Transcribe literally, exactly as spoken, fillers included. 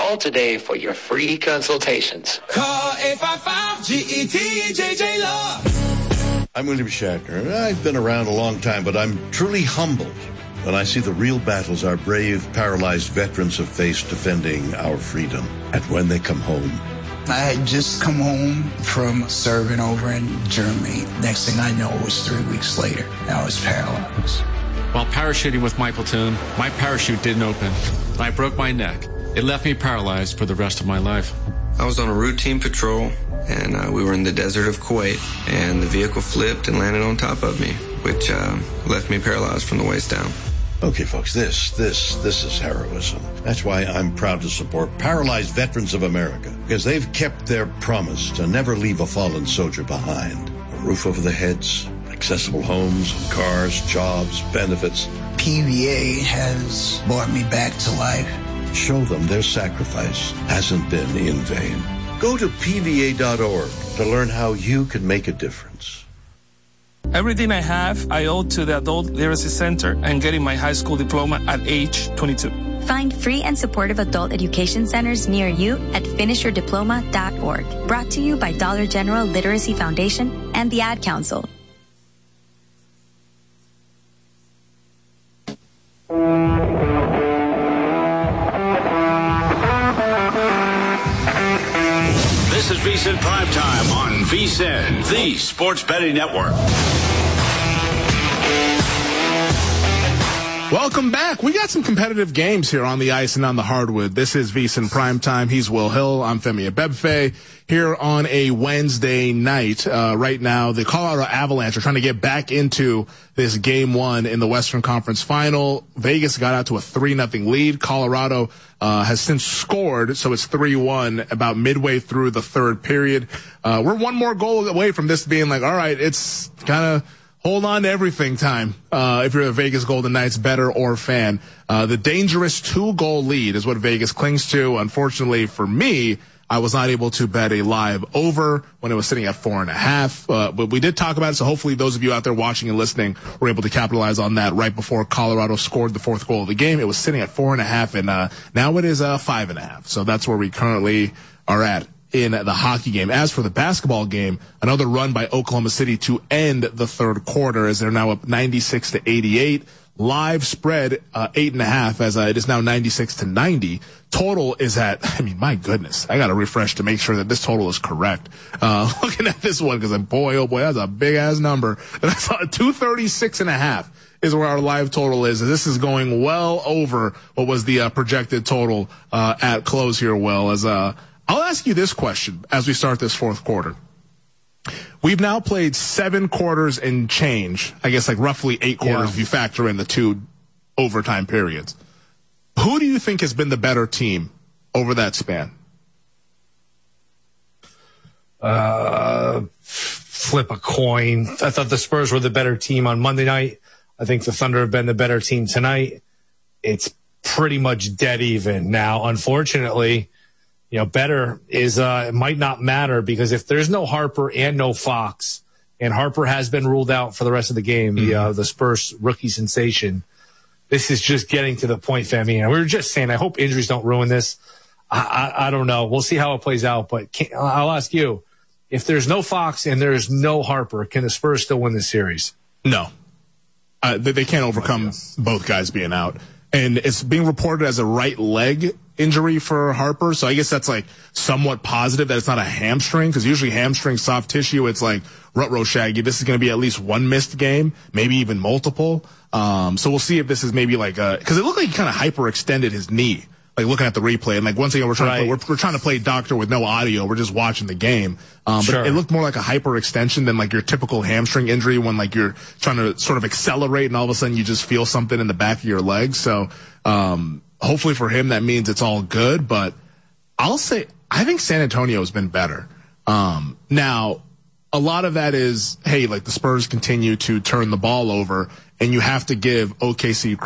Call today for your free consultations. Call eight five five G E T J J Love. I'm William Shatner. I've been around a long time, but I'm truly humbled when I see the real battles our brave, paralyzed veterans have faced defending our freedom. And when they come home, I had just come home from serving over in Germany. Next thing I know, it was three weeks later. I was paralyzed. While parachuting with my platoon, my parachute didn't open. I broke my neck. It left me paralyzed for the rest of my life. I was on a routine patrol, and uh, we were in the desert of Kuwait, and the vehicle flipped and landed on top of me, which uh, left me paralyzed from the waist down. Okay, folks, this, this, this is heroism. That's why I'm proud to support Paralyzed Veterans of America, because they've kept their promise to never leave a fallen soldier behind. A roof over their heads, accessible homes, cars, jobs, benefits. P V A has brought me back to life. Show them their sacrifice hasn't been in vain. Go to P V A dot org to learn how you can make a difference. Everything I have, I owe to the Adult Literacy Center and getting my high school diploma at age twenty-two. Find free and supportive adult education centers near you at finish your diploma dot org. Brought to you by Dollar General Literacy Foundation and the Ad Council. This is VSiN Primetime on VSiN, the Sports Betting Network. Welcome back. We got some competitive games here on the ice and on the hardwood. This is VSiN Primetime. He's Will Hill. I'm Femi Abebfe here on a Wednesday night. Uh, right now, the Colorado Avalanche are trying to get back into this game one in the Western Conference Final. Vegas got out to a three nothing lead. Colorado uh, has since scored, so it's three one about midway through the third period. Uh, we're one more goal away from this being like, all right, it's kind of hold on to everything time, uh, if you're a Vegas Golden Knights bettor or fan. Uh, the dangerous two-goal lead is what Vegas clings to. Unfortunately for me, I was not able to bet a live over when it was sitting at four and a half. Uh, but we did talk about it, so hopefully those of you out there watching and listening were able to capitalize on that right before Colorado scored the fourth goal of the game. It was sitting at four and a half, and uh, now it is uh, five and a half. So that's where we currently are at in the hockey game. As for the basketball game, another run by Oklahoma City to end the third quarter as they're now up ninety-six to eighty-eight. Live spread, uh, eight and a half as uh, it is now ninety-six to ninety. Total is at, I mean, my goodness, I got to refresh to make sure that this total is correct. Uh, looking at this one, because boy, oh boy, that's a big ass number. That's two thirty-six and a half is where our live total is. This is going well over what was the uh, projected total, uh, at close here, Will, as, uh, I'll ask you this question as we start this fourth quarter. We've now played seven quarters and change, I guess like roughly eight quarters yeah. if you factor in the two overtime periods. Who do you think has been the better team over that span? Uh, flip a coin. I thought the Spurs were the better team on Monday night. I think the Thunder have been the better team tonight. It's pretty much dead even now, unfortunately. You know, better is, uh, it might not matter because if there's no Harper and no Fox, and Harper has been ruled out for the rest of the game, mm-hmm. the, uh, the Spurs rookie sensation, this is just getting to the point, Femi. And we were just saying, I hope injuries don't ruin this. I, I, I don't know. We'll see how it plays out, but can, I'll ask you, if there's no Fox and there's no Harper, can the Spurs still win this series? No. Uh, they, they can't overcome both guys being out. And it's being reported as a right leg injury for Harper. So I guess that's like somewhat positive that it's not a hamstring, because usually hamstring soft tissue, it's like ruh-roh shaggy. This is going to be at least one missed game, maybe even multiple. Um, so we'll see if this is maybe like a, because it looked like he kind of hyperextended his knee. Like looking at the replay, and like once again, we're trying right. to play, we're, we're trying to play doctor with no audio. We're just watching the game. Um, sure. But it looked more like a hyperextension than like your typical hamstring injury when like you're trying to sort of accelerate and all of a sudden you just feel something in the back of your leg. So, um, hopefully for him, that means it's all good. But I'll say, I think San Antonio has been better. Um, now a lot of that is, hey, like the Spurs continue to turn the ball over, and you have to give O K C